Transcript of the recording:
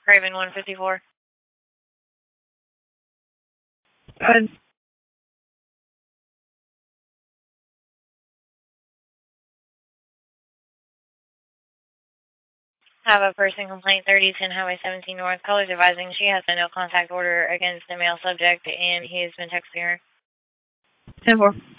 Craven 154. Good. Have a person complaint 3010 Highway 17 North. Callers advising she has a no contact order against the male subject and he has been texting her. 10-4.